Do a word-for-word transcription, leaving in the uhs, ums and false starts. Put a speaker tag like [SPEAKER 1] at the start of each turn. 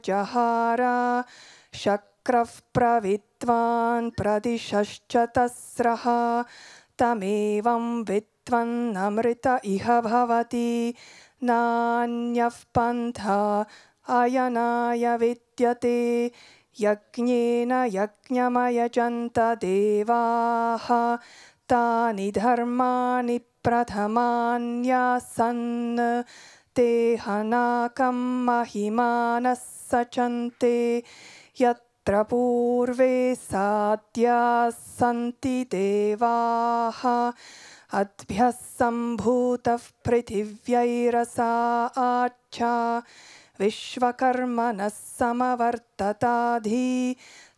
[SPEAKER 1] जहार शक्रः प्रविद्वान् प्रदिशश्च तस्रः तमेवं विद्वन्नमृत इह भवति नान्यः पन्था अयनाय विद्यते यज्ञेन यज्ञमयजन्त देवाः तानि धर्माणि प्रथमान्यासन् ते हनाकं महिमानः सचन्ते यत्र पूर्वे साद्याः सन्ति देवाः अद्भ्यः सम्भूतः पृथिव्यैरसा आच्छा विश्वकर्मणः समवर्तताधि